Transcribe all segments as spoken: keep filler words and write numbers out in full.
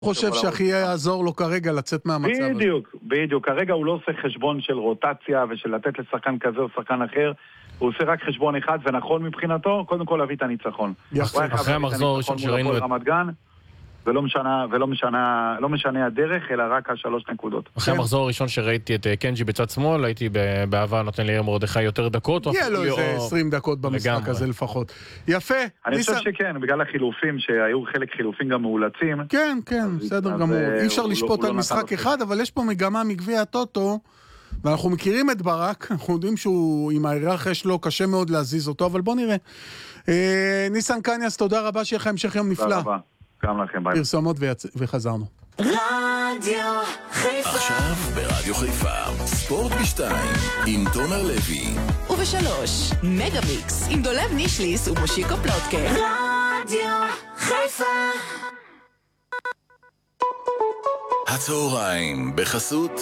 חושב שהכי יעזור לו כרגע לצאת מהמצב הזה. בדיוק, בדיוק. כרגע הוא לא עושה חשבון של רוטציה ושל לתת לשחקן כזה או שחקן אחר. הוא עושה רק חשבון אחד, ונכון מבחינתו, קודם כל להביא את הניצחון. אחרי המחזור הראשון שראינו את רמת גן, ולא משנה, ולא משנה, לא משנה הדרך, אלא רק השלוש נקודות. אחרי המחזור הראשון שראיתי את קנג'י בצד שמאל, הייתי באהבה נותן ליאיר מרדכי יותר דקות. יהיה לו איזה עשרים דקות במשחק הזה לפחות. יפה. אני חושב שכן, בגלל החילופים, שהיו חלק חילופים גם מאולצים. כן, כן, בסדר גמור. אי אפשר לשפוט על משחק אחד, אבל יש פה מגמה מגביע הטוטו, ואנחנו מכירים את ברק, אנחנו יודעים שהוא עם ההיררכיה שלו, קשה מאוד להזיז אותו, אבל בוא נראה. ניסן קניאס, תודה רבה, שיהיה לך המשך יום נפלא. תודה רבה. גם לכם, ביי. פרסומות וחזרנו. רדיו חיפה. עכשיו ברדיו חיפה, ספורט בשתיים, עם תומר לוי. ובשלוש, מגה מיקס, עם דולב נישליס ומושיקו פלוטקה. רדיו חיפה. הצהריים בחסות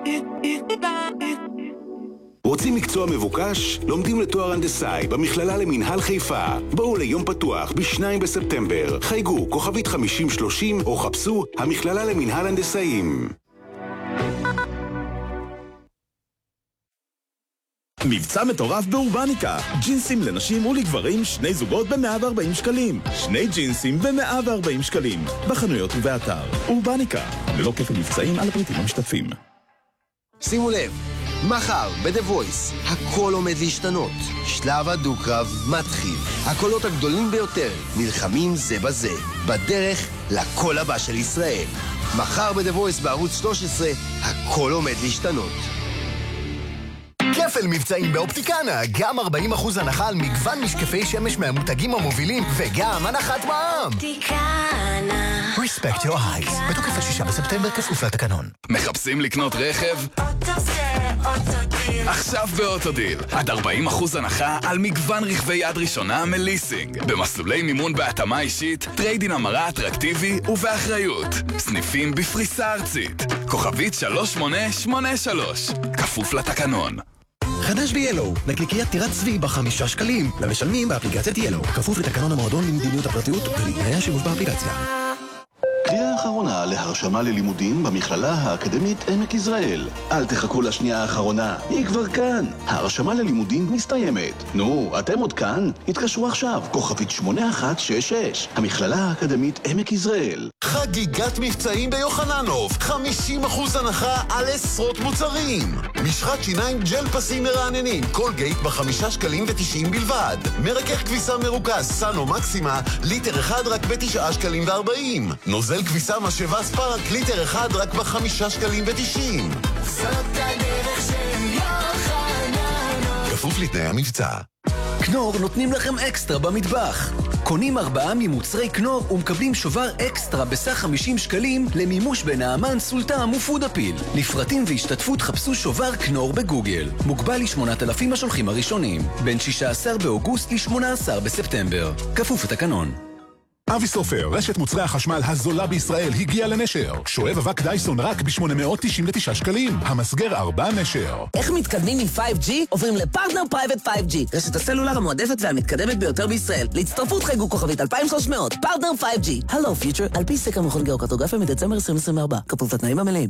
רוצים מקצוע מבוקש? לומדים לתואר הנדסאי במכללה למינהל חיפה. בואו ליום פתוח בשניים בספטמבר. חייגו כוכבית חמישים שלושים או חפשו המכללה למינהל הנדסאים. מבצע מטורף באורבניקה. ג'ינסים לנשים ולגברים, שני זוגות ב-מאה וארבעים שקלים. שני ג'ינסים ב-מאה וארבעים שקלים. בחנויות ובאתר. אורבניקה. ללא כפל מבצעים על הפריטים המשתתפים. שימו לב, מחר ב-The Voice הכל עומד להשתנות. שלב הדו-קרב מתחיל. הקולות הגדולים ביותר נלחמים זה בזה. בדרך לקול הבא של ישראל. מחר ב-The Voice בערוץ שלוש עשרה הכל עומד להשתנות. כפל מבצעים באופטיקנה, גם ארבעים אחוז הנחה על מגוון משקפי שמש מהמותגים המובילים, וגם הנחת מע"מ. אופטיקנה. Respect your eyes. בתוקף השישה בספטמבר כפוף לתקנון. מחפשים לקנות רכב? עכשיו באוטודיל, עד ארבעים אחוז הנחה על מגוון רכבי יד ראשונה מליסינג, במסלולי מימון בהתאמה אישית, טריידין המרה אטרקטיבי ובאחריות. סניפים בפריסה ארצית. כוכבית שלוש שמונה שמונה שלוש. כפוף לתקנון. חדש ב-Yellow, נקניקיית טירת צבי בחמישה שקלים, למשלמים באפליקציית Yellow, כפוף לתקנון המועדון למדיניות הפרטיות ולתנאי השימוש באפליקציה. קריאה האחרונה להרשמה ללימודים במכללה האקדמית עמק יזרעאל. אל תחכו לשנייה האחרונה, היא כבר כאן. ההרשמה ללימודים מסתיימת. נו, אתם עוד כאן? התקשרו עכשיו, כוכבית שמונה אחת שש שש. המכללה האקדמית עמק יזרעאל. חגיגת מבצעים ביוחננוב, חמישים אחוז הנחה על עשרות מוצרים. משחת שיניים ג'ל פסים מרעננים, קולגייט בחמישה שקלים ותשעים בלבד. מרכך כביסה מרוכז, סאנו מקסימה, ליטר אחד רק בתשעה שקלים וארבעים. נוזל כביסה משאבה ספארק, ליטר אחד רק בחמישה שקלים ותשעים. זאת הדרך של יוחננוב. כפוף לתנאי המבצע. קנור נותנים לכם אקסטרה במטבח. קונים ארבעה ממוצרי קנור ומקבלים שובר אקסטרה בסך חמישים שקלים למימוש בנעמן, סולטם ופודאפיל. לפרטים והשתתפות חפשו שובר קנור בגוגל. מוגבל ל-שמונת אלפים השולחים הראשונים. בין שישה עשר באוגוסט ל-שמונה עשר בספטמבר. כפוף לתקנון. אבי סופר, רשת מוצרי החשמל הזולה בישראל, הגיעה לנשר. שואב אבק דייסון רק ב-שמונה מאות תשעים ותשעה שקלים. המסגר ארבע נשר. איך מתקדמים עם פייב ג'י? עוברים לפרטנר פרייבט פייב ג'י, רשת הסלולר המועדפת והמתקדמת ביותר בישראל. להצטרפות חייגו כוכבית אלפיים ושלוש מאות. פרטנר פייב ג'י. הלו פיוטר, על פי סקר מכון גיאוקרטוגרפיה מדצמבר עשרים עשרים וארבע. כפוף לתנאים המלאים.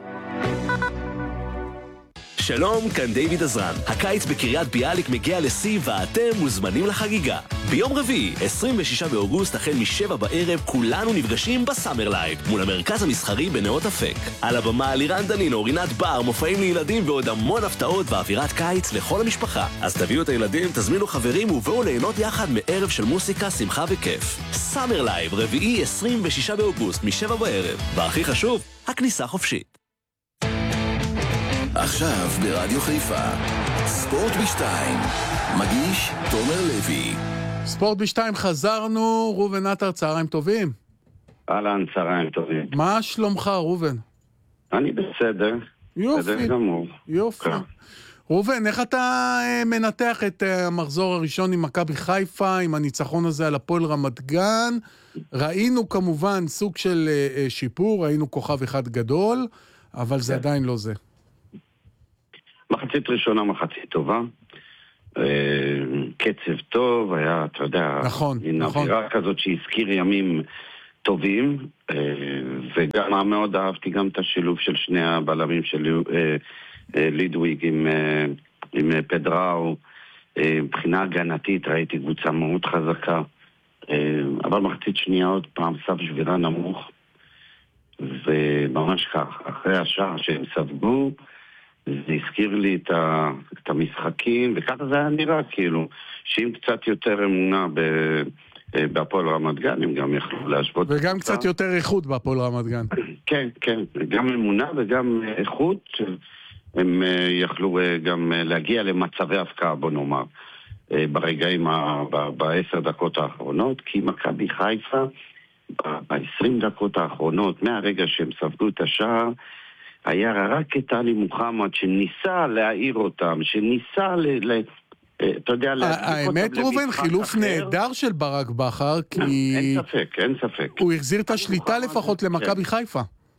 שלום, כאן דיוויד עזרן. הקיץ בקריית ביאליק מגיע לשיא ואתם מוזמנים לחגיגה. ביום רביעי, עשרים ושישה באוגוסט, החל משבע בערב, כולנו נפגשים בסאמר לייב, מול המרכז המסחרי בנאות אפק. על הבמה לירן דנינו, רינת בר, מופעים לילדים ועוד המון הפתעות ואווירת קיץ לכל המשפחה. אז תביאו את הילדים, תזמינו חברים ובואו ליהנות יחד מערב של מוסיקה, שמחה וכיף. סאמר לייב, רביעי, עשרים ושישה באוגוסט, משבע בערב. והכי חשוב, הכניסה חופשית. עכשיו ברדיו חיפה, ספורט בשתיים, מגיש תומר לוי. ספורט בשתיים, חזרנו. ראובן עטר, צהריים טובים. אהלן, צהריים טובים. מה שלומך, ראובן? אני בסדר. יופי. בסדר גמור. יופי. ראובן, איך אתה מנתח את המחזור הראשון עם מכבי חיפה, עם הניצחון הזה על הפועל רמת גן? ראינו כמובן סוג של שיפור, ראינו כוכב אחד גדול, אבל זה עדיין לא זה. מחצית ראשונה, מחצית טובה. קצב טוב, היה, אתה יודע, נכון, נכון. אווירה כזאת שהזכיר ימים טובים, וגם מאוד אהבתי גם את השילוב של שני הבלמים של לידוויג עם, עם פדראו. מבחינה הגנתית ראיתי קבוצה מאוד חזקה, אבל מחצית שנייה עוד פעם סף שבירה נמוך, וממש כך, אחרי השעה שהם ספגו, זה הזכיר לי את, ה, את המשחקים, וככה זה היה נראה כאילו, שאם קצת יותר אמונה ב... בהפועל רמת גן, הם גם יכלו להשוות. וגם קצת יותר איכות בהפועל רמת גן. כן, כן, גם אמונה וגם איכות, הם יכלו גם להגיע למצבי הפקעה, בוא נאמר, ברגעים, בעשר דקות האחרונות, כי מכבי חיפה, ב-עשרים דקות האחרונות, מהרגע שהם ספגו את השער, היה רק את עלי מוחמד שניסה להעיר אותם, שניסה ל... אתה יודע, האמת רובן, חילוף נהדר של ברק בכר, כי... אין ספק, אין ספק. הוא החזיר את השליטה לפחות למכבי חיפה.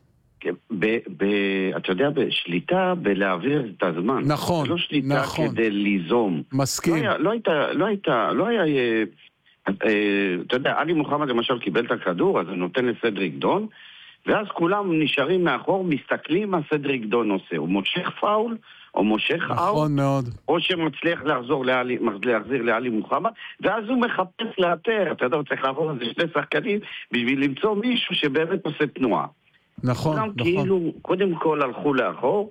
אתה יודע, בשליטה בלהעביר את הזמן. נכון, לא שליטה כדי ליזום. מסכים. לא הייתה, לא הייתה, לא היה... אתה יודע, עלי מוחמד למשל קיבל את הכדור, אז הוא נותן לסדריק דון, ואז כולם נשארים מאחור, מסתכלים מה סדריק דון עושה. הוא מושך פאול, או מושך אאוט, נכון מאוד. או שמצליח לחזור לעלי, להחזיר לעלי מוחמד, ואז הוא מחפש לאתר. אתה יודע, הוא צריך לעבור על זה שני שחקנים, בשביל למצוא מישהו שבאמת עושה תנועה. נכון, נכון. כאילו, קודם כל הלכו לאחור,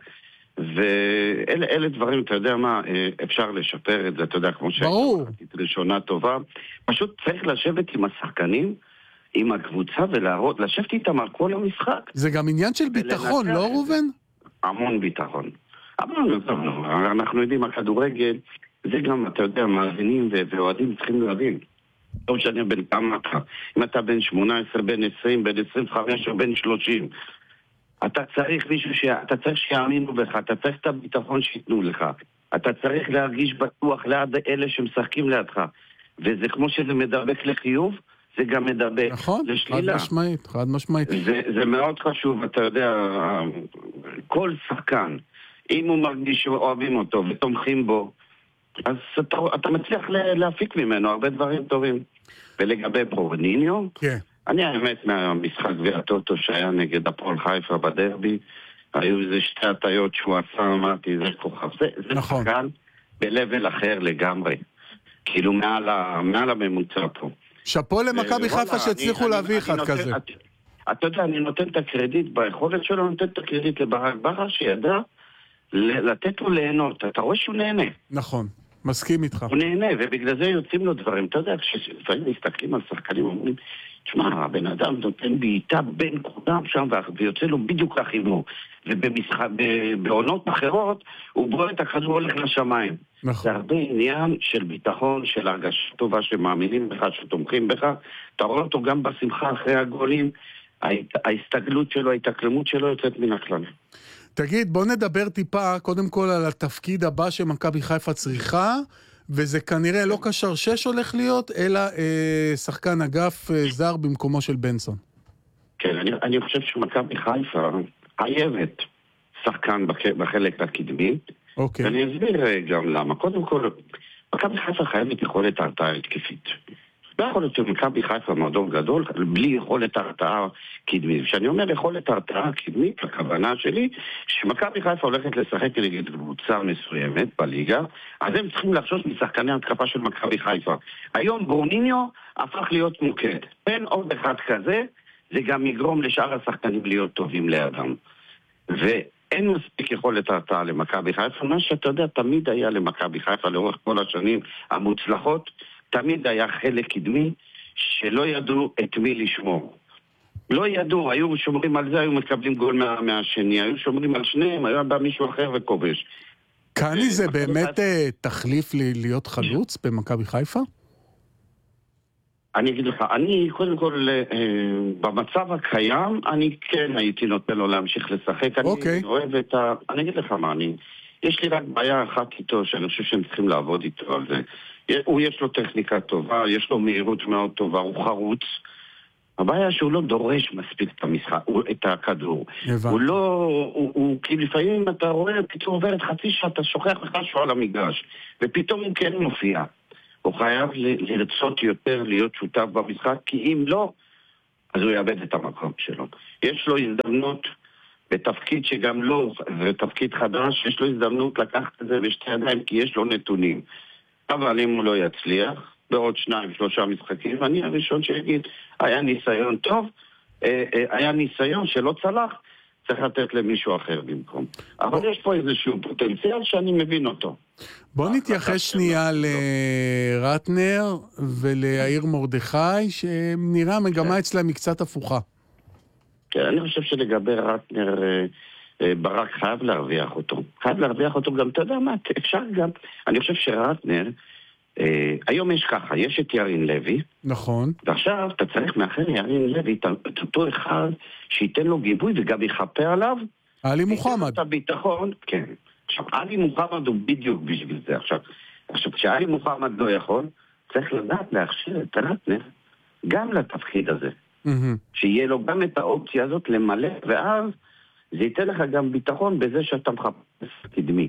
ואלה דברים, אתה יודע מה, אפשר לשפר את זה, אתה יודע, כמו ברור. שהייתה ראשונה טובה. פשוט צריך לשבת עם השחקנים, עם הקבוצה, ולהראות, לשבת איתם על כל המשחק. זה גם עניין של ביטחון, לא ראובן? המון ביטחון. אבל אנחנו יודעים, הכדורגל, זה גם, אתה יודע, מאזינים ואוהדים צריכים להבין. לא משנה בין כמה אתה, אם אתה בן שמונה עשרה, בן עשרים, בן עשרים וחמש או בן שלושים, אתה צריך מישהו ש... אתה צריך שיאמינו בך, אתה צריך את הביטחון שיתנו לך, אתה צריך להרגיש בטוח ליד אלה שמשחקים לידך, וזה כמו שזה מדבק לחיוב, זה גם מדבק נכון, לשלילה. חד משמעית, חד משמעית. זה, זה מאוד חשוב, אתה יודע, כל שחקן, אם הוא מרגיש שאוהבים אותו ותומכים בו, אז אתה, אתה מצליח להפיק ממנו הרבה דברים טובים. ולגבי פרוניניו, כן. אני האמת מהמשחק והטוטו שהיה נגד הפועל חיפה בדרבי, היו איזה שתי הטיות שהוא עשה, אמרתי, זה כוכב. זה, זה נכון. שחקן בלבל אחר לגמרי. כאילו מעל, מעל הממוצע פה. שפו למכבי חיפה שהצליחו להביא אחד כזה. אתה יודע, אני נותן את הקרדיט ביכולת שלו, נותן את הקרדיט לברק בכר שידע לתת לו ליהנות. אתה רואה שהוא נהנה. נכון, מסכים איתך. הוא נהנה, ובגלל זה יוצאים לו דברים. אתה יודע, כשלפעמים מסתכלים על שחקנים, אומרים, תשמע, הבן אדם נותן בעיטה בין כולם שם, ויוצא לו בדיוק לחיבור. ובעונות אחרות, הוא בוא את הכדור הולך לשמיים. נכון. זה הרבה עניין של ביטחון, של הרגשה טובה, שמאמינים בך, שתומכים בך. אתה רואה אותו גם בשמחה אחרי הגולים, ההסתגלות שלו, ההתאקלמות שלו יוצאת מן הכלל. תגיד, בוא נדבר טיפה קודם כל על התפקיד הבא שמכבי חיפה צריכה, וזה כנראה לא קשר שש הולך להיות, אלא אה, שחקן אגף אה, זר במקומו של בנסון. כן, אני, אני חושב שמכבי חיפה חייבת שחקן בח, בחלק הקדמי, אוקיי. ואני אסביר גם למה. קודם כל, מכבי חיפה חייבת יכולת הרתעה התקפית. לא יכול להיות שמכבי חיפה מועדון גדול בלי יכולת הרתעה קדמית. כשאני אומר יכולת הרתעה קדמית, הכוונה שלי שמכבי חיפה הולכת לשחק נגד קבוצה מסוימת בליגה, אז הם צריכים לחשוש משחקני התקפה של מכבי חיפה. היום ברוניניו הפך להיות מוקד. אין עוד אחד כזה, זה גם יגרום לשאר השחקנים להיות טובים לאדם. ואין מספיק יכולת הרתעה למכבי חיפה, מה שאתה יודע תמיד היה למכבי חיפה לאורך כל השנים המוצלחות, תמיד היה חלק קדמי שלא ידעו את מי לשמור. לא ידעו, היו שומרים על זה, היו מקבלים גול מה, מהשני, היו שומרים על שניהם, היה בא מישהו אחר וכובש. קני זה באמת תחליף לי להיות חלוץ במכבי חיפה? אני אגיד לך, אני קודם כל, במצב הקיים, אני כן הייתי נותן לו להמשיך לשחק. אוקיי. אני אוהב את ה... אני אגיד לך מה, אני... יש לי רק בעיה אחת איתו, שאני חושב שהם צריכים לעבוד איתו על זה. הוא יש לו טכניקה טובה, יש לו מהירות מאוד טובה, הוא חרוץ. הבעיה שהוא לא דורש מספיק את המשחק, את הכדור. הבנתי. הוא לא, הוא, הוא, כי לפעמים אתה רואה, פתאום עוברת חצי שעה, אתה שוכח לך שהוא על המגרש, ופתאום הוא כן מופיע. הוא חייב לרצות יותר להיות שותף במשחק, כי אם לא, אז הוא יאבד את המקום שלו. יש לו הזדמנות בתפקיד שגם לא, זה תפקיד חדש, יש לו הזדמנות לקחת את זה בשתי ידיים, כי יש לו נתונים. אבל אם הוא לא יצליח, בעוד שניים, שלושה משחקים, אני הראשון שיגיד, היה ניסיון טוב, היה ניסיון שלא צלח, צריך לתת למישהו אחר במקום. אבל יש פה איזשהו פוטנציאל שאני מבין אותו. בוא נתייחס שנייה לרטנר וליאיר מרדכי, שנראה המגמה אצלם היא קצת הפוכה. כן, אני חושב שלגבי רטנר, ברק חייב להרוויח אותו. חייב להרוויח אותו גם, אתה יודע מה, אפשר גם, אני חושב שרטנר, היום יש ככה, יש את ירין לוי. נכון. ועכשיו אתה צריך מאחר ירין לוי, את אותו אחד שייתן לו גיבוי וגם יחפה עליו. עלי מוחמד. את הביטחון, כן. עכשיו, עלי מוחמד הוא בדיוק בשביל זה. עכשיו, עכשיו, כשעלי מוחמד לא יכול, צריך לדעת להכשיר את רטנר גם לתפקיד הזה. שיהיה לו גם את האופציה הזאת למלא, ואז זה ייתן לך גם ביטחון בזה שאתה מחפש קדמי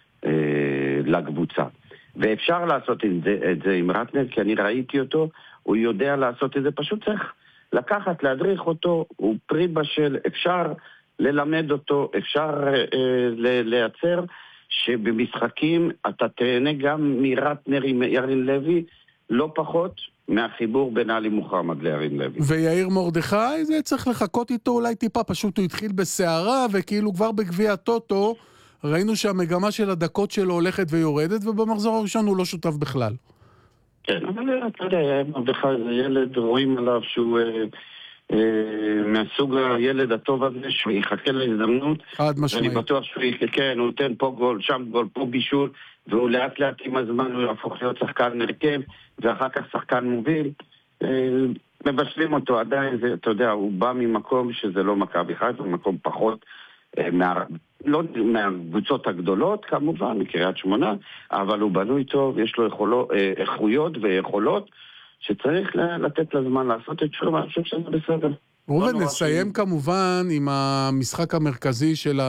לקבוצה. ואפשר לעשות את זה, את זה עם רטנר, כי אני ראיתי אותו, הוא יודע לעשות את זה, פשוט צריך לקחת, להדריך אותו, הוא פרי בשל, אפשר ללמד אותו, אפשר אה, לייצר שבמשחקים אתה תהנה גם מרטנר עם ירין לוי, לא פחות מהחיבור בין עלי מוחמד לירין לוי. ויאיר מרדכי, זה צריך לחכות איתו אולי טיפה, פשוט הוא התחיל בסערה, וכאילו כבר בגביע הטוטו, ראינו שהמגמה של הדקות שלו הולכת ויורדת, ובמחזור הראשון הוא לא שותף בכלל. כן, אבל אתה יודע, מרדכי זה ילד, רואים עליו שהוא אה, אה, מהסוג הילד הטוב הזה, שהוא יחכה להזדמנות. חד משמעית. אני בטוח שהוא יחכה, כן, הוא נותן פה גול, שם גול, פה בישול, והוא לאט לאט עם הזמן הוא יהפוך להיות שחקן נרכב, ואחר כך שחקן מוביל. אה, מבשלים אותו עדיין, זה, אתה יודע, הוא בא ממקום שזה לא מכבי חיפה, הוא מקום פחות אה, מה... לא מהקבוצות הגדולות, כמובן, מקריית שמונה, אבל הוא בנוי טוב, יש לו יכולות, איכויות ויכולות, שצריך לתת לזמן לעשות את שלו, ואני חושב שזה בסדר. ראובן, נסיים כמובן עם המשחק המרכזי של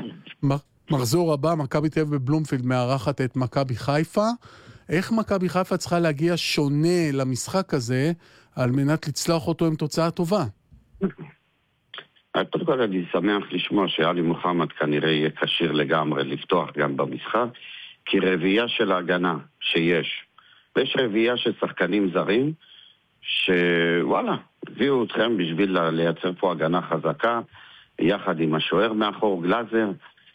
המחזור הבא, מכבי תל אביב בבלומפילד מארחת את מכבי חיפה. איך מכבי חיפה צריכה להגיע שונה למשחק הזה, על מנת לצלוח אותו עם תוצאה טובה? קודם כל אני שמח לשמוע שעלי מוחמד כנראה יהיה קשיר לגמרי לפתוח גם במשחק, כי רביעייה של ההגנה שיש, ויש רביעייה של שחקנים זרים, שוואלה, הביאו אתכם בשביל לייצר פה הגנה חזקה, יחד עם השוער מאחור גלאזר,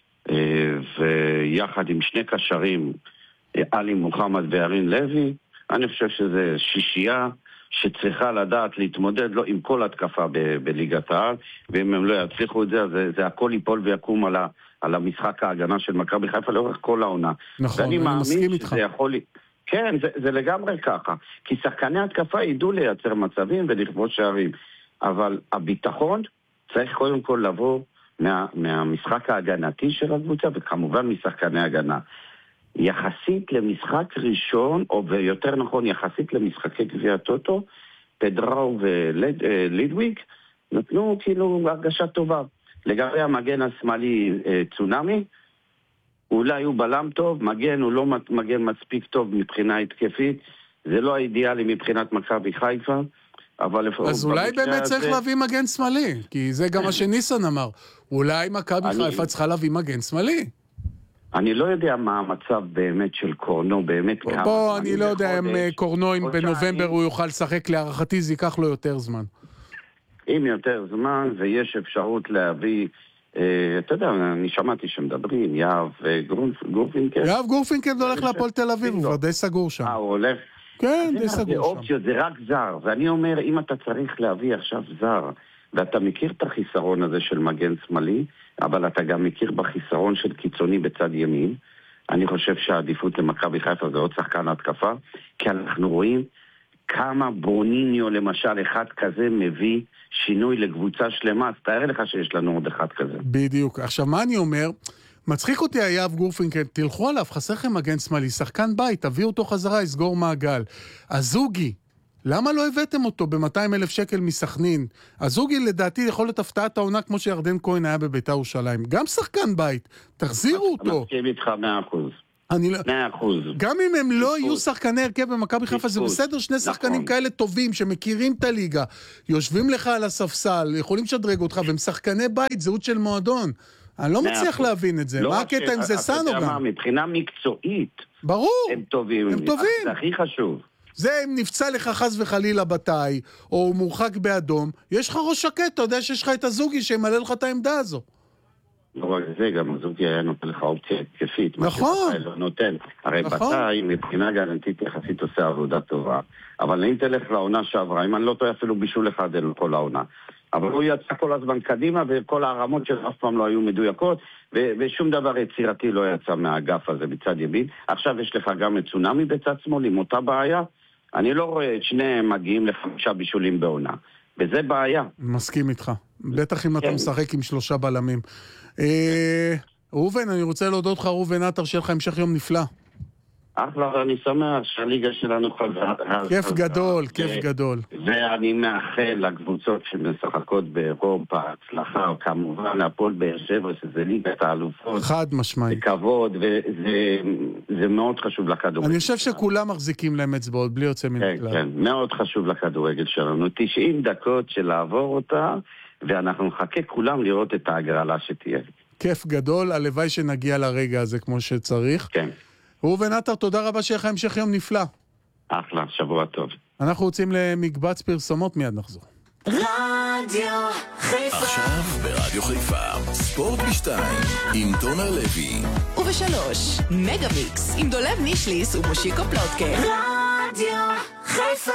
ויחד עם שני קשרים, עלי מוחמד וירין לוי. אני חושב שזה שישייה שצריכה לדעת להתמודד לא עם כל התקפה ב- בליגת העל, ואם הם לא יצליחו את זה, זה, זה הכל ייפול ויקום על, ה- על המשחק ההגנה של מכבי חיפה לאורך כל העונה. נכון, אני מסכים איתך. יכול... כן, זה, זה לגמרי ככה, כי שחקני התקפה ידעו לייצר מצבים ולכבוש שערים, אבל הביטחון צריך קודם כל לבוא מה, מהמשחק ההגנתי של הקבוצה, וכמובן משחקני הגנה. יחסית למשחק ראשון, או ביותר נכון, יחסית למשחקי גביע הטוטו, פדראו ולידוויג נתנו כאילו הרגשה טובה. לגבי המגן השמאלי צונמי, אולי הוא בלם טוב, מגן הוא לא מגן מספיק טוב מבחינה התקפית, זה לא האידיאלי מבחינת מכבי חיפה, אבל... אז אולי באמת צריך להביא מגן שמאלי, כי זה גם מה שניסן אמר. אולי מכבי חיפה צריכה להביא מגן שמאלי. אני לא יודע מה המצב באמת של קורנו, באמת כמה... בוא, אני לא יודע אם קורנו, אם בנובמבר הוא יוכל לשחק, להערכתי זה ייקח לו יותר זמן. אם יותר זמן, ויש אפשרות להביא... אתה יודע, אני שמעתי שמדברים, יאב גורפינקל. יאב גורפינקל הולך להפועל תל אביב, הוא די סגור שם. אה, הוא הולך? כן, די סגור שם. זה אופציות, זה רק זר. ואני אומר, אם אתה צריך להביא עכשיו זר, ואתה מכיר את החיסרון הזה של מגן שמאלי, אבל אתה גם מכיר בחיסרון של קיצוני בצד ימין, אני חושב שהעדיפות למכבי חיפה זה עוד שחקן התקפה, כי אנחנו רואים כמה ברוניניו למשל אחד כזה מביא שינוי לקבוצה שלמה, אז תאר לך שיש לנו עוד אחד כזה. בדיוק. עכשיו מה אני אומר? מצחיק אותי היאב גורפינקל, תלכו עליו, חסר לכם מגן שמאלי, שחקן בית, תביאו אותו חזרה, יסגור מעגל. הזוגי, למה לא הבאתם אותו ב-מאתיים אלף שקל מסכנין? הזוגי לדעתי יכול להיות הפתעת העונה כמו שירדן כהן היה בביתר ירושלים. גם שחקן בית, תחזירו אותו. מסכים איתך מאה אחוז. מאה אחוז. גם אם הם לא יהיו שחקני הרכב במכבי חיפה, זה בסדר, שני שחקנים כאלה טובים, שמכירים את הליגה, יושבים לך על הספסל, יכולים לשדרג אותך, והם שחקני בית, זהות של מועדון. אני לא מצליח להבין את זה. מה הקטע עם זה סאנו גם? מבחינה מקצועית. ברור. הם טובים. הם טובים. זה הכי חשוב. זה אם נפצע לך חס וחלילה בתאי, או מורחק באדום, יש לך ראש שקט, אתה יודע שיש לך את הזוגי שימלא לך את העמדה הזו. לא רק זה, גם הזוגי היה נותן לך אופציה התקפית. נכון. לא נותן. הרי בתאי, מבחינה גרנטית יחסית עושה עבודה טובה. אבל אם תלך לעונה שעברה, אם אני לא טועה אפילו בישול אחד אלו כל העונה. אבל הוא יצא כל הזמן קדימה, וכל הרמות שלו אף פעם לא היו מדויקות, ו- ושום דבר יצירתי לא יצא מהאגף הזה בצד ימין. עכשיו יש לך גם את צונמי בצד שמאל, עם אותה בעיה. אני לא רואה את שניהם מגיעים לחמישה בישולים בעונה. וזה בעיה. מסכים איתך. בטח אם אתה משחק עם שלושה בלמים. אה, רובן, אני רוצה להודות לך, רובן עטר, שיהיה לך המשך יום נפלא. אחלה, אני שמח שהליגה שלנו חזרה. כיף גדול, כיף גדול. ואני מאחל לקבוצות שמשחקות באירופה, הצלחה, כמובן, הפועל באר שבע, שזה ליגת האלופות. חד משמעי. זה כבוד, וזה מאוד חשוב לכדורגל. אני חושב שכולם מחזיקים להם אצבעות, בלי יוצא מן הכלל. כן, מאוד חשוב לכדורגל שלנו. תשעים דקות של לעבור אותה, ואנחנו נחכה כולם לראות את ההגרלה שתהיה. כיף גדול, הלוואי שנגיע לרגע הזה כמו שצריך. כן. רובן עטר, תודה רבה, שיהיה לך המשך יום נפלא. אחלה, שבוע טוב. אנחנו רוצים למקבץ פרסומות, מיד נחזור. רדיו חיפה. עכשיו ברדיו חיפה, ספורט בשתיים, עם תומר לוי. ובשלוש, מגה מיקס, עם דולב נישליס ומושיקו פלוטקה. רדיו חיפה.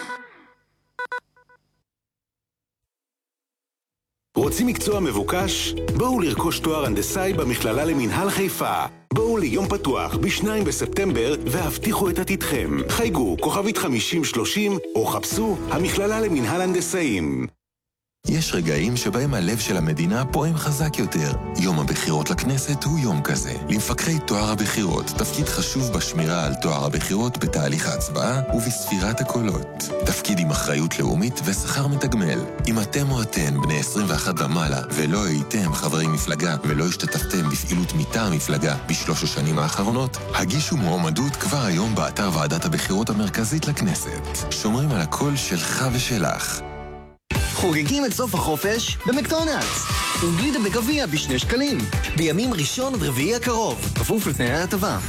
רוצים מקצוע מבוקש? בואו לרכוש תואר הנדסאי במכללה למינהל חיפה. בואו ליום פתוח בשניים בספטמבר והבטיחו את עתידכם. חייגו כוכבית חמישים שלושים או חפשו המכללה למינהל הנדסאים. יש רגעים שבהם הלב של המדינה פועם חזק יותר. יום הבחירות לכנסת הוא יום כזה. למפקחי תואר הבחירות תפקיד חשוב בשמירה על תואר הבחירות בתהליך ההצבעה ובספירת הקולות. תפקיד עם אחריות לאומית ושכר מתגמל. אם אתם או אתן בני עשרים ואחת ומעלה ולא הייתם חברי מפלגה ולא השתתפתם בפעילות מטעם מפלגה בשלוש השנים האחרונות, הגישו מועמדות כבר היום באתר ועדת הבחירות המרכזית לכנסת. שומרים על הקול שלך ושלך. חוגגים את סוף החופש במקדונלדס. וגלידה בגביע בשני שקלים. בימים ראשון עד רביעי הקרוב. כפוף לתנאי ההטבה.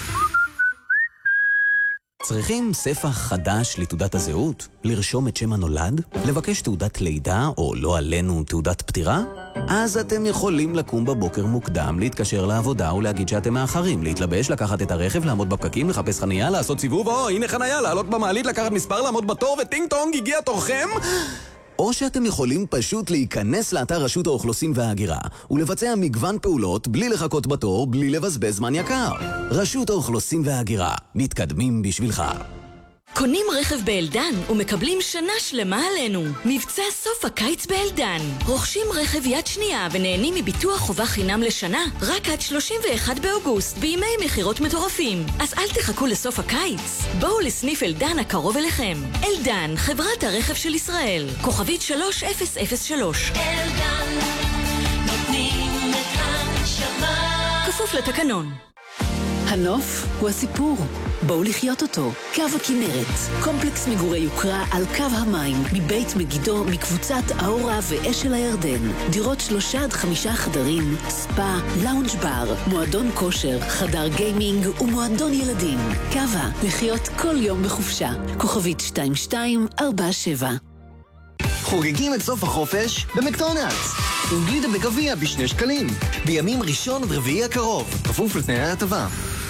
צריכים ספח חדש לתעודת הזהות? לרשום את שם הנולד? לבקש תעודת לידה או לא עלינו תעודת פטירה? אז אתם יכולים לקום בבוקר מוקדם, להתקשר לעבודה ולהגיד שאתם מאחרים, להתלבש, לקחת את הרכב, לעמוד בפקקים, לחפש חנייה, לעשות סיבוב, או הנה חנייה, לעלות במעלית, לקחת מספר, לעמוד בתור וטינג טונג, הגיע תורכם? או שאתם יכולים פשוט להיכנס לאתר רשות האוכלוסין וההגירה ולבצע מגוון פעולות בלי לחכות בתור, בלי לבזבז זמן יקר. רשות האוכלוסין וההגירה, מתקדמים בשבילך. קונים רכב באלדן ומקבלים שנה שלמה עלינו. מבצע סוף הקיץ באלדן. רוכשים רכב יד שנייה ונהנים מביטוח חובה חינם לשנה רק עד שלושים ואחד באוגוסט בימי מחירות מטורפים. אז אל תחכו לסוף הקיץ. בואו לסניף אלדן הקרוב אליכם. אלדן, חברת הרכב של ישראל. כוכבית שלוש אפס אפס שלוש. אלדן, נותנים את הנשמה. כפוף לתקנון. הנוף הוא הסיפור. בואו לחיות אותו. קו הכנרת, קומפלקס מגורי יוקרה על קו המים, מבית מגידו, מקבוצת האורה ואשל הירדן. דירות שלושה עד חמישה חדרים, ספה, לאונג' בר, מועדון כושר, חדר גיימינג ומועדון ילדים. קווה, לחיות כל יום בחופשה. כוכבית שתיים שתיים ארבע שבע. חוגגים את סוף החופש במקדונלדס. וגלידה בגביע בשני שקלים. בימים ראשון עד רביעי הקרוב. כפוף לתנאי ההטבה.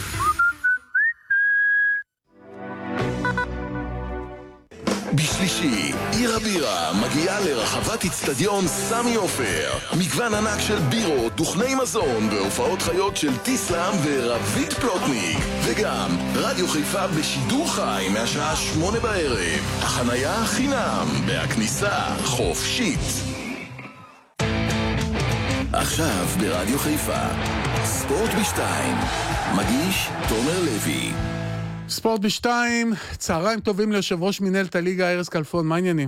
בשלישי, עיר הבירה מגיעה לרחבת אצטדיון סמי עופר. מגוון ענק של בירות, דוכני מזון והופעות חיות של טיסלאם ורבית פלוטניק. וגם רדיו חיפה בשידור חי מהשעה שמונה בערב. החנייה חינם והכניסה חופשית. עכשיו ברדיו חיפה, ספורט בשתיים. מגיש תומר לוי. ספורט בשתיים, צהריים טובים ליושב ראש מנהלת הליגה ארז כלפון, מה העניינים?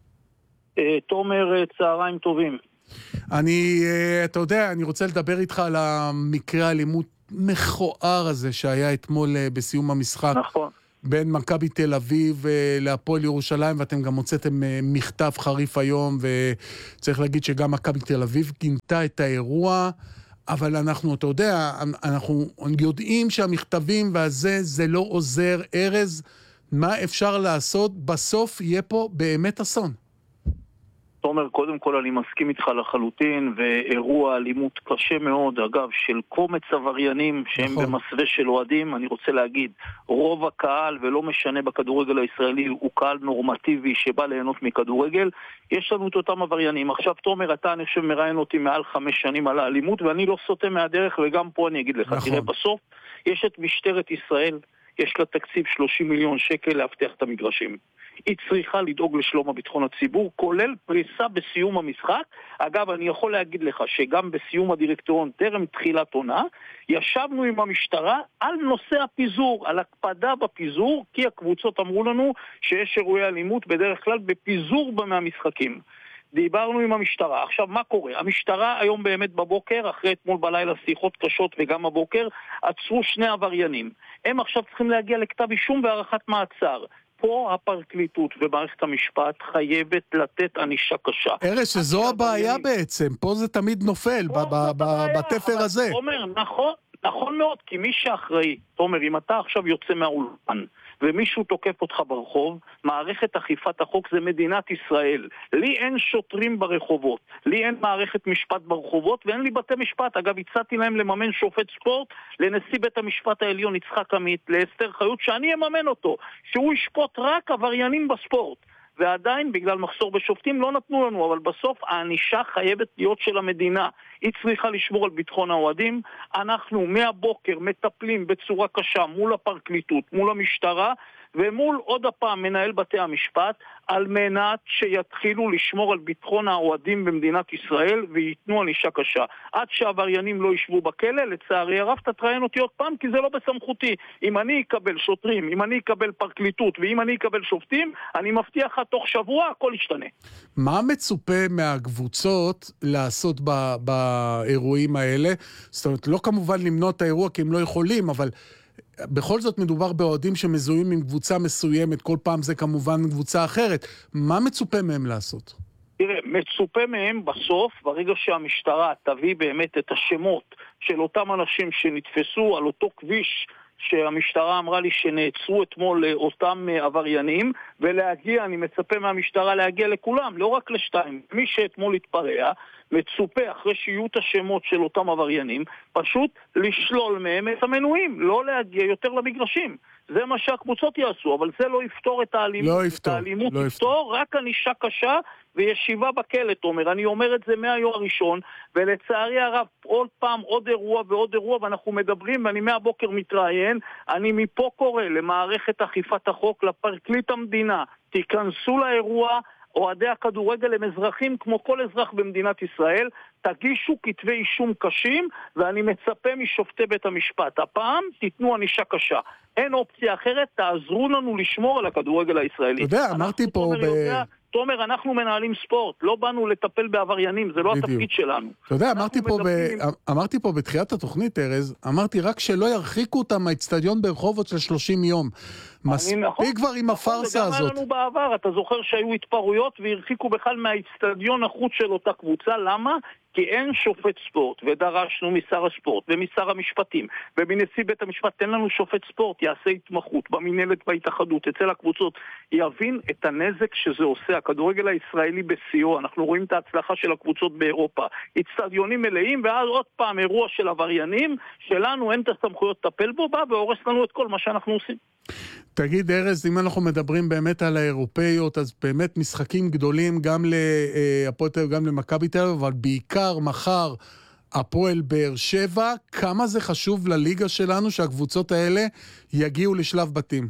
תומר, צהריים טובים. אני, אתה יודע, אני רוצה לדבר איתך על המקרה האלימות מכוער הזה שהיה אתמול בסיום המשחק. נכון. בין מכבי תל אביב להפועל ירושלים, ואתם גם הוצאתם מכתב חריף היום, וצריך להגיד שגם מכבי תל אביב גינתה את האירוע, אבל אנחנו, אתה יודע, אנחנו יודעים שהמכתבים והזה, זה לא עוזר. ארז, מה אפשר לעשות? בסוף יהיה פה באמת אסון. תומר, קודם כל אני מסכים איתך לחלוטין, ואירוע אלימות קשה מאוד, אגב, של קומץ עבריינים שהם נכון. במסווה של אוהדים. אני רוצה להגיד, רוב הקהל, ולא משנה בכדורגל הישראלי, הוא קהל נורמטיבי שבא ליהנות מכדורגל. יש לנו את אותם עבריינים. עכשיו, תומר, אתה אני חושב מראיין אותי מעל חמש שנים על האלימות, ואני לא סוטה מהדרך, וגם פה אני אגיד לך, נכון. תראה, בסוף יש את משטרת ישראל, יש לה תקציב שלושים מיליון שקל להבטיח את המגרשים. היא צריכה לדאוג לשלום הביטחון הציבור, כולל פריסה בסיום המשחק. אגב, אני יכול להגיד לך שגם בסיום הדירקטוריון, טרם תחילת עונה, ישבנו עם המשטרה על נושא הפיזור, על הקפדה בפיזור, כי הקבוצות אמרו לנו שיש אירועי אלימות בדרך כלל בפיזור מהמשחקים. דיברנו עם המשטרה. עכשיו, מה קורה? המשטרה היום באמת בבוקר, אחרי אתמול בלילה שיחות קשות וגם בבוקר, עצרו שני עבריינים. הם עכשיו צריכים להגיע לכתב אישום והערכת מעצר. פה הפרקליטות ומערכת המשפט חייבת לתת ענישה קשה. ארז, שזו הבעיה בעצם. פה זה תמיד נופל, בתפר הזה. תומר, נכון, נכון מאוד, כי מי שאחראי, תומר, אם אתה עכשיו יוצא מהאולפן, ומישהו תוקף אותך ברחוב, מערכת אכיפת החוק זה מדינת ישראל. לי אין שוטרים ברחובות, לי אין מערכת משפט ברחובות, ואין לי בתי משפט. אגב, הצעתי להם לממן שופט ספורט לנשיא בית המשפט העליון יצחק עמית, לאסתר חיות, שאני אממן אותו, שהוא ישפוט רק עבריינים בספורט. ועדיין בגלל מחסור בשופטים לא נתנו לנו, אבל בסוף הענישה חייבת להיות של המדינה. היא צריכה לשמור על ביטחון האוהדים. אנחנו מהבוקר מטפלים בצורה קשה מול הפרקליטות, מול המשטרה, ומול עוד הפעם מנהל בתי המשפט, על מנת שיתחילו לשמור על ביטחון האוהדים במדינת ישראל וייתנו ענישה קשה. עד שהעבריינים לא ישבו בכלא, לצערי הרב תתראיין אותי עוד פעם, כי זה לא בסמכותי. אם אני אקבל שוטרים, אם אני אקבל פרקליטות ואם אני אקבל שופטים, אני מבטיח לך תוך שבוע הכל ישתנה. מה מצופה מהקבוצות לעשות ב- באירועים האלה? זאת אומרת, לא כמובן למנוע את האירוע כי הם לא יכולים, אבל בכל זאת מדובר באוהדים שמזוהים עם קבוצה מסוימת, כל פעם זה כמובן קבוצה אחרת. מה מצופה מהם לעשות? תראה, מצופה מהם בסוף, ברגע שהמשטרה תביא באמת את השמות של אותם אנשים שנתפסו על אותו כביש שהמשטרה אמרה לי שנעצרו אתמול אותם עבריינים, ולהגיע, אני מצפה מהמשטרה להגיע לכולם, לא רק לשתיים. מי שאתמול התפרע, מצופה אחרי שיהיו את השמות של אותם עבריינים, פשוט לשלול מהם את המנויים, לא להגיע יותר למגרשים. זה מה שהקבוצות יעשו, אבל זה לא יפתור את האלימות. לא יפתור. את האלימות לא יפתור, רק ענישה קשה וישיבה בכלא, תומר. אני אומר את זה מהיום הראשון, ולצערי הרב עוד פעם עוד אירוע ועוד אירוע, ואנחנו מדברים, ואני מהבוקר מתראיין, אני מפה קורא למערכת אכיפת החוק, לפרקליט המדינה, תיכנסו לאירוע, אוהדי הכדורגל הם אזרחים כמו כל אזרח במדינת ישראל, תגישו כתבי אישום קשים, ואני מצפה משופטי בית המשפט. הפעם תיתנו ענישה קשה. אין אופציה אחרת, תעזרו לנו לשמור על הכדורגל הישראלי. אתה יודע, אמרתי פה... תומר, ב... יודע, תומר, אנחנו מנהלים ספורט, לא באנו לטפל בעבריינים, זה לא בדיוק. התפקיד שלנו. אתה יודע, אמרתי פה, מדברים... ב... אמרתי פה בתחילת התוכנית, ארז, אמרתי רק שלא ירחיקו אותם מהאצטדיון ברחובות של שלושים יום. מספיק כבר עם הפרסה הזאת. זה גם היה לנו בעבר, אתה זוכר שהיו התפרעויות והרחיקו בכלל מהאצטדיון החוץ של אותה קבוצה, למה? כי אין שופט ספורט, ודרשנו משר הספורט ומשר המשפטים ומנשיא בית המשפט, תן לנו שופט ספורט, יעשה התמחות במנהלת בהתאחדות, אצל הקבוצות, יבין את הנזק שזה עושה. הכדורגל הישראלי בשיאו, אנחנו רואים את ההצלחה של הקבוצות באירופה, אצטדיונים מלאים, ואז עוד פעם אירוע של עבריינים, שלנו אין את הסמכויות לטפל בו, בא והורס לנו את כל מה שאנחנו עושים. תגיד ארז, אם אנחנו מדברים באמת על האירופאיות, אז באמת משחקים גדולים גם להפועל תל אביב, גם למכבי תל אביב, אבל בעיקר מחר הפועל באר שבע. כמה זה חשוב לליגה שלנו שהקבוצות האלה יגיעו לשלב בתים?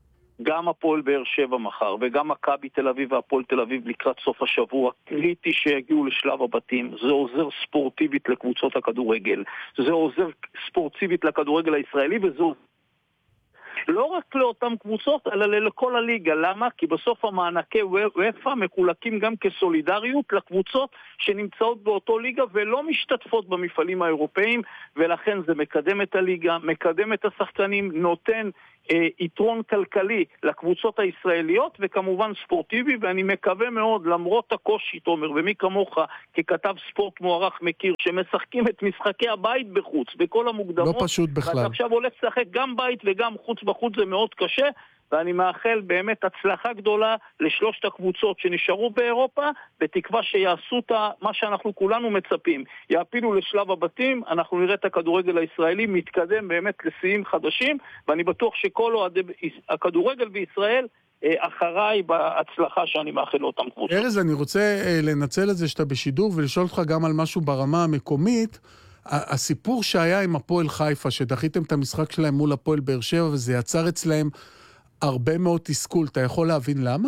גם הפועל באר שבע מחר, וגם מכבי תל אביב והפועל תל אביב לקראת סוף השבוע, קריטי שיגיעו לשלב הבתים. זה עוזר ספורטיבית לקבוצות הכדורגל, זה עוזר ספורטיבית לכדורגל הישראלי, וזה לא רק לאותן קבוצות, אלא לכל הליגה. למה? כי בסוף המענקי וופא מחולקים גם כסולידריות לקבוצות שנמצאות באותו ליגה ולא משתתפות במפעלים האירופאים, ולכן זה מקדם את הליגה, מקדם את השחקנים, נותן אה, יתרון כלכלי לקבוצות הישראליות, וכמובן ספורטיבי, ואני מקווה מאוד, למרות הקושי, תומר, ומי כמוך ככתב ספורט מוערך מכיר, שמשחקים את משחקי הבית בחוץ, בכל המוקדמות. לא פשוט בכלל. ואתה עכשיו הולך לשחק גם בית וגם חוץ בחוץ, זה מאוד קשה, ואני מאחל באמת הצלחה גדולה לשלושת הקבוצות שנשארו באירופה, בתקווה שיעשו את מה שאנחנו כולנו מצפים. יעפילו לשלב הבתים, אנחנו נראה את הכדורגל הישראלי מתקדם באמת לשיאים חדשים, ואני בטוח שכל אוהדי הכדורגל בישראל אחריי בהצלחה שאני מאחל לאותם קבוצות. ארז, אני רוצה לנצל את זה שאתה בשידור ולשאול אותך גם על משהו ברמה המקומית. הסיפור שהיה עם הפועל חיפה, שדחיתם את המשחק שלהם מול הפועל באר שבע, וזה יצר אצלהם הרבה מאוד תסכול. אתה יכול להבין למה?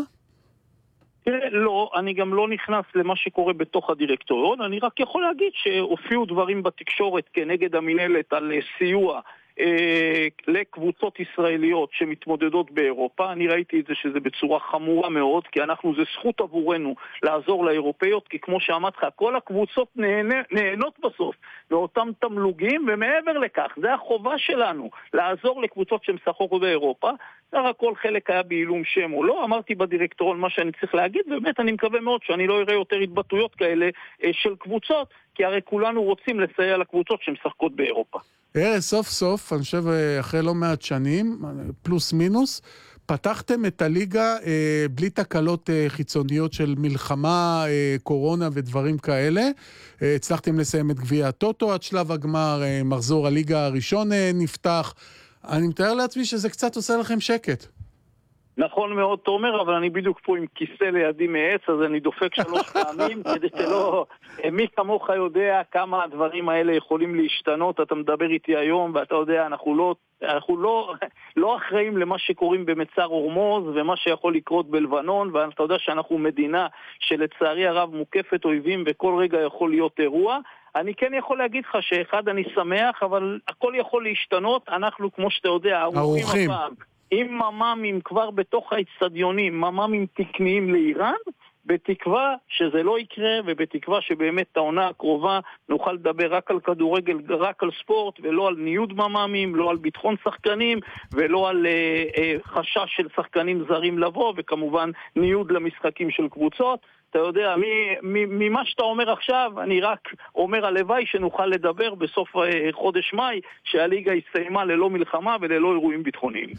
לא, אני גם לא נכנס למה שקורה בתוך הדירקטוריון, אני רק יכול להגיד שהופיעו דברים בתקשורת כנגד המנהלת על סיוע אה, לקבוצות ישראליות שמתמודדות באירופה. אני ראיתי את זה שזה בצורה חמורה מאוד, כי אנחנו, זה זכות עבורנו לעזור לאירופאיות, כי כמו שאמרתי לך, כל הקבוצות נהנה, נהנות בסוף מאותם תמלוגים, ומעבר לכך, זה החובה שלנו, לעזור לקבוצות שמשחקות באירופה. סך הכל חלק היה בעילום שם או לא, אמרתי בדירקטוריון מה שאני צריך להגיד, ובאמת אני מקווה מאוד שאני לא אראה יותר התבטאויות כאלה אה, של קבוצות, כי הרי כולנו רוצים לסייע לקבוצות שמשחקות באירופה. ארז, סוף סוף, אני חושב אחרי לא מעט שנים, פלוס מינוס, פתחתם את הליגה אה, בלי תקלות אה, חיצוניות של מלחמה, אה, קורונה ודברים כאלה. אה, הצלחתם לסיים את גביע הטוטו עד שלב הגמר, אה, מחזור הליגה הראשון אה, נפתח. אני מתאר לעצמי שזה קצת עושה לכם שקט. נכון מאוד, תומר, אבל אני בדיוק פה עם כיסא לידי מעץ, אז אני דופק שלוש פעמים, כדי שלא... מי כמוך יודע כמה הדברים האלה יכולים להשתנות. אתה מדבר איתי היום, ואתה יודע, אנחנו לא, אנחנו לא, לא אחראים למה שקוראים במצר הורמוז, ומה שיכול לקרות בלבנון, ואתה יודע שאנחנו מדינה שלצערי הרב מוקפת אויבים, וכל רגע יכול להיות אירוע. אני כן יכול להגיד לך שאחד, אני שמח, אבל הכל יכול להשתנות. אנחנו, כמו שאתה יודע, ערוכים הפעם. עם מממים כבר בתוך האצטדיונים, מממים תקניים לאיראן, בתקווה שזה לא יקרה, ובתקווה שבאמת העונה הקרובה נוכל לדבר רק על כדורגל, רק על ספורט, ולא על ניוד מממים, לא על ביטחון שחקנים, ולא על אה, אה, חשש של שחקנים זרים לבוא, וכמובן ניוד למשחקים של קבוצות. אתה יודע, ממה שאתה אומר עכשיו, אני רק אומר הלוואי שנוכל לדבר בסוף חודש מאי, שהליגה הסתיימה ללא מלחמה וללא אירועים ביטחוניים.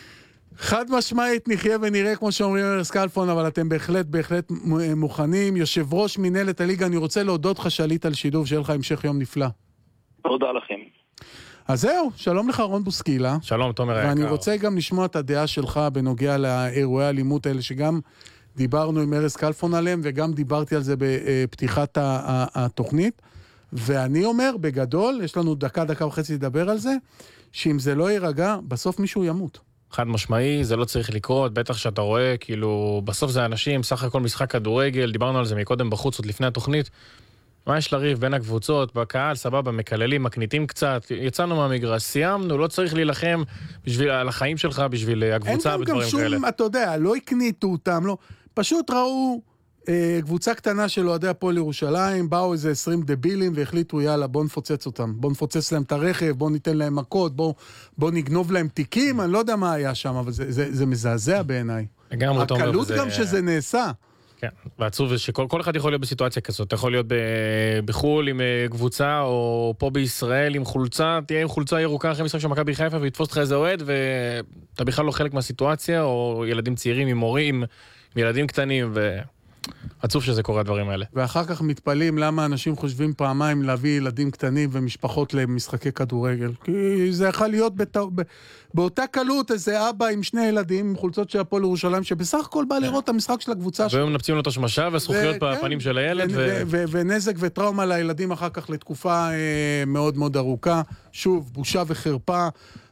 חד משמעית, נחיה ונראה כמו שאומרים ארז כלפון, אבל אתם בהחלט בהחלט מוכנים. יושב ראש מנהלת הליגה, אני רוצה להודות לך שעלית על שידור, שיהיה לך המשך יום נפלא. תודה לכם. אז זהו, שלום לך רון בוסקילה. שלום, תומר היקר. ואני רוצה גם לשמוע את הדעה שלך בנוגע לאירועי האלימות האלה, שגם דיברנו עם ארז כלפון עליהם, וגם דיברתי על זה בפתיחת התוכנית. ואני אומר, בגדול, יש לנו דקה, דקה וחצי לדבר על זה, שאם זה לא יירגע, בסוף מישהו ימות. חד משמעי, זה לא צריך לקרות, בטח שאתה רואה, כאילו, בסוף זה אנשים, סך הכל משחק כדורגל, דיברנו על זה מקודם בחוץ, עוד לפני התוכנית, מה יש לריב בין הקבוצות, בקהל, סבבה, מקללים, מקניטים קצת, יצאנו מהמגרש, סיימנו, לא צריך להילחם בשביל, על החיים שלך, בשביל הקבוצה בדברים כאלה. אין גם שום, אתה יודע, לא הקניתו אותם, לא, פשוט ראו אה, קבוצה קטנה של אוהדי הפועל ירושלים, באו איזה עשרים דבילים והחליטו, יאללה, בוא נפוצץ אותם, בוא נפוצץ להם את הרכב, בוא ניתן להם מכות, בוא, בוא נגנוב להם תיקים, אני לא יודע מה היה שם, אבל זה, זה, זה מזעזע בעיניי. הקלות גם וזה... שזה נעשה. כן, ועצוב שכל כל אחד יכול להיות בסיטואציה כזאת, אתה יכול להיות בחול עם קבוצה, או פה בישראל עם חולצה, תהיה עם חולצה ירוקה אחרי משחק של מכבי חיפה, ויתפוס אותך איזה אוהד, ואתה בכלל לא חלק מהסיטואציה, או ילדים צעירים עם הורים, עם ילדים קטנים, ועצוב שזה קורה הדברים האלה. ואחר כך מתפלים למה אנשים חושבים פעמיים להביא ילדים קטנים ומשפחות למשחקי כדורגל. כי זה יכול להיות בת... באותה קלות איזה אבא עם שני ילדים עם חולצות של הפועל ירושלים, שבסך הכל בא לראות את המשחק של הקבוצה שלו. והיום מנפצים לו את השמשה והזכוכיות בפנים של הילד. ונזק וטראומה לילדים אחר כך לתקופה מאוד מאוד ארוכה. שוב, בושה וחרפה.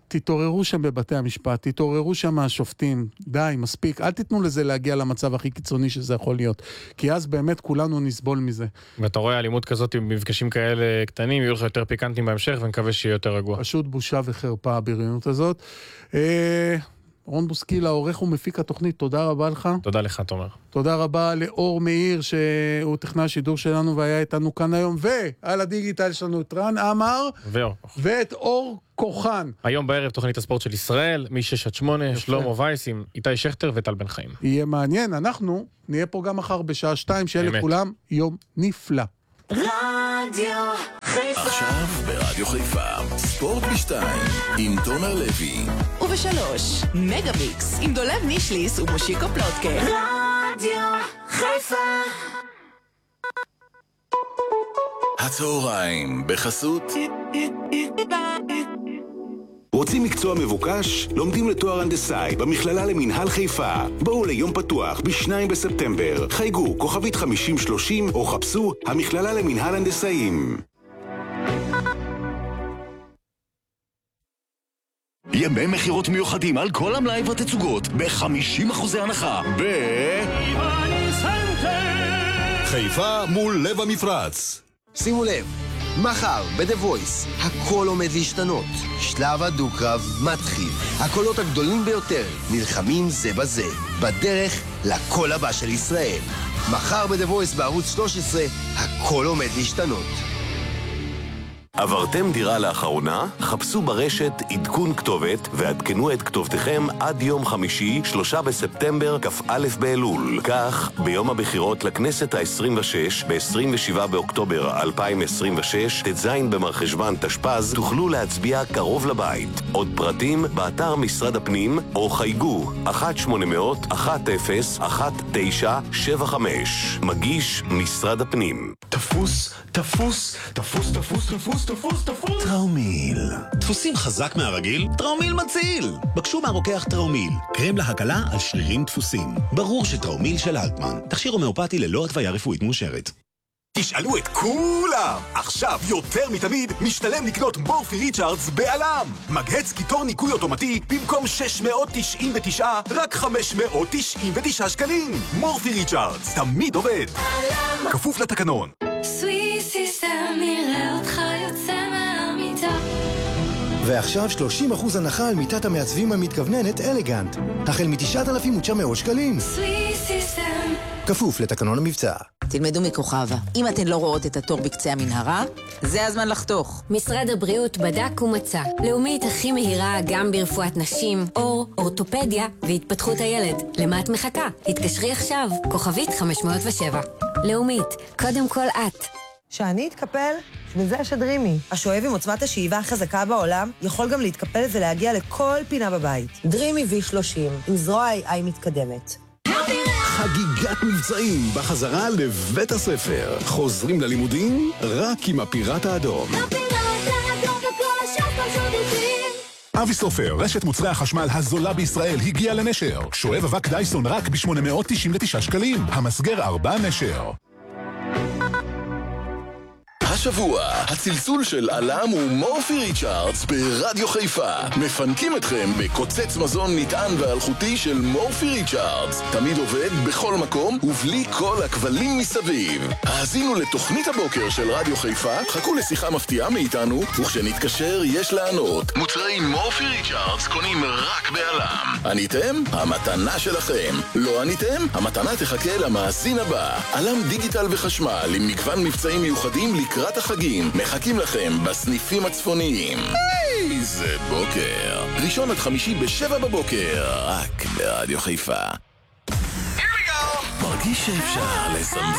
תתעוררו שם בבתי המשפט, תתעוררו שם מהשופטים, די, מספיק, אל תיתנו לזה להגיע למצב הכי קיצוני שזה יכול להיות, כי אז באמת כולנו נסבול מזה. ואתה רואה אלימות כזאת עם מפגשים כאלה קטנים, יהיו לך יותר פיקנטים בהמשך, ונקווה שיהיה יותר רגוע. פשוט בושה וחרפה הבריונות הזאת. אה... רון בוסקילה, עורך ומפיק התוכנית, תודה רבה לך. תודה לך, תומר. תודה רבה לאור מאיר, שהוא טכנאי השידור שלנו והיה איתנו כאן היום, ועל הדיגיטל שלנו את רן עמר, ואור. ואת אור כוחן. היום בערב תוכנית הספורט של ישראל, מ-שש עד שמונה, שלמה וייס עם איתי שכטר וטל בן חיים. יהיה מעניין, אנחנו נהיה פה גם מחר בשעה שתיים, שיהיה לכולם יום נפלא. רדיו חיפה. עכשיו ברדיו חיפה, ספורט בשתיים, עם תומר לוי. ובשלוש, מגה מיקס, עם דולב נישליס ומושיקו פלוטקה. רדיו חיפה. הצהריים בחסות רוצים מקצוע מבוקש? לומדים לתואר הנדסאי במכללה למינהל חיפה. בואו ליום פתוח בשניים בספטמבר. חייגו כוכבית חמישים שלושים או חפשו המכללה למינהל הנדסאים. ימי מחירות מיוחדים על כל המלאי והתצוגות ב-חמישים אחוזי הנחה ב... חיפה מול לב המפרץ. שימו לב, מחר ב-The Voice הכל עומד להשתנות. שלב הדו-קרב מתחיל. הקולות הגדולים ביותר נלחמים זה בזה. בדרך לקול הבא של ישראל. מחר ב-The Voice בערוץ שלוש עשרה הכל עומד להשתנות. עברתם דירה לאחרונה? חפשו ברשת עדכון כתובת ועדכנו את כתובתכם עד יום חמישי, שלושה בספטמבר, כ"א באלול. כך, ביום הבחירות לכנסת ה-עשרים ושש, ב-עשרים ושבעה באוקטובר אלפיים עשרים ושש, ט"ז במרחשוון תשפ"ז, תוכלו להצביע קרוב לבית. עוד פרטים באתר משרד הפנים, או חייגו אחת שמונה אפס אפס אחת אפס אחת תשע שבע חמש. מגיש משרד הפנים. תפוס, תפוס, תפוס, תפוס, תפוס, תפוס, תפוס. טראומיל. דפוסים חזק מהרגיל? טראומיל מציל. בקשו מהרוקח טראומיל. קרם להקלה על שרירים דפוסים. ברור שטראומיל של אלטמן. תכשיר הומאופתי ללא התוויה רפואית מאושרת. תשאלו את כולם! עכשיו יותר מתמיד משתלם לקנות מורפי ריצ'ארדס בעלם! מגהץ קיטור ניקוי אוטומטי במקום שש מאות תשעים ותשע, רק חמש מאות תשעים ותשע שקלים! מורפי ריצ'ארדס תמיד עובד! עלם! כפוף לתקנון. סוויס סיסטם נראה אותך יוצא מהמיטה. ועכשיו שלושים אחוז הנחה על מיטת המעצבים המתכווננת אלגנט. החל מ-תשעת אלפים ותשע מאות שקלים. סוויס סיסטם. כפוף לתקנון המבצע. תלמדו מכוכבה. אם אתן לא רואות את התור בקצה המנהרה, זה הזמן לחתוך. משרד הבריאות בדק ומצא. לאומית הכי מהירה גם ברפואת נשים, אור, אורתופדיה והתפתחות הילד. למה את מחכה? התקשרי עכשיו. כוכבית חמש מאות ושבע. לאומית, קודם כל את. שאני אתקפל, וזה השדרימי. השואב עם עוצמת השאיבה החזקה בעולם, יכול גם להתקפל ולהגיע לכל פינה בבית. דרימי וי שלושים, עם זרוע איי איי מתקדמת. חגיגת מבצעים בחזרה לבית הספר. חוזרים ללימודים רק עם הפיראט האדום. אבי סופר, רשת מוצרי החשמל הזולה בישראל, הגיעה לנשר. שואב אבק דייסון רק ב-שמונה מאות תשעים ותשע שקלים. המסגר ארבע נשר. השבוע, הצלצול של עלם ומורפי ריצ'ארדס ברדיו חיפה. מפנקים אתכם בקוצץ מזון נטען ואלחוטי של מורפי ריצ'ארדס. תמיד עובד בכל מקום ובלי כל הכבלים מסביב. האזינו לתוכנית הבוקר של רדיו חיפה, חכו לשיחה מפתיעה מאיתנו, וכשנתקשר יש לענות. מוצרי מורפי ריצ'ארדס קונים רק בעלם. עניתם? המתנה שלכם. לא עניתם? המתנה תחכה למאזין הבא. עלם דיגיטל וחשמל עם מגוון מבצעים מיוחדים לקראת החגים. מחכים לכם בסניפים הצפוניים. איזה בוקר. ראשון עד חמישי בשבע בבוקר. רק ברדיו חיפה. מרגיש שאפשר לסמס